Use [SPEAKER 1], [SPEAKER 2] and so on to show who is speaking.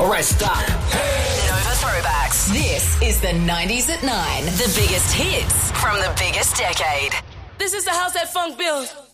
[SPEAKER 1] All right, stop.
[SPEAKER 2] Nova Throwbacks. This is the 90s at 9. The biggest hits from the biggest decade.
[SPEAKER 3] This is the house that funk built.